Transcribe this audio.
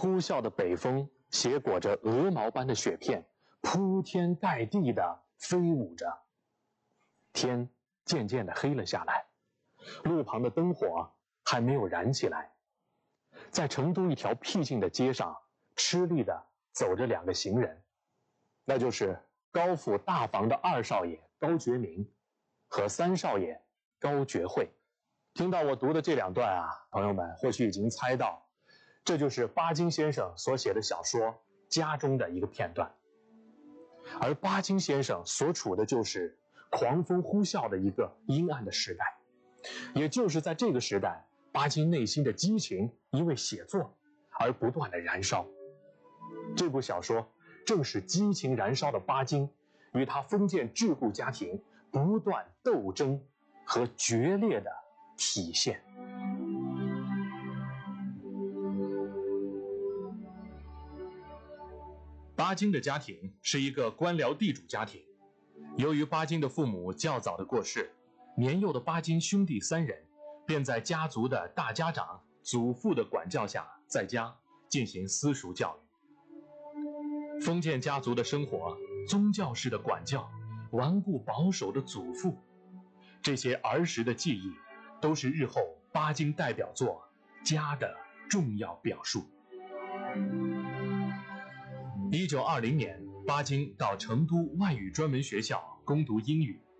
呼啸的北风携裹着鹅毛般的雪片，铺天盖地地飞舞着。天渐渐地黑了下来，路旁的灯火还没有燃起来。在成都一条僻静的街上，吃力地走着两个行人，那就是高府大房的二少爷高觉明和三少爷高觉会。听到我读的这两段朋友们或许已经猜到，这就是巴金先生所写的小说《家》中的一个片段。而巴金先生所处的就是狂风呼啸的一个阴暗的时代，也就是在这个时代，巴金内心的激情因为写作而不断的燃烧。这部小说正是激情燃烧的巴金与他封建桎梏家庭不断斗争和决裂的体现。巴金的家庭是一个官僚地主家庭，由于巴金的父母较早的过世，年幼的巴金兄弟三人便在家族的大家长祖父的管教下在家进行私塾教育。封建家族的生活，宗教式的管教，顽固保守的祖父，这些儿时的记忆都是日后巴金代表作《家》的重要表述。1920年，巴金到成都外语专门学校攻读英语，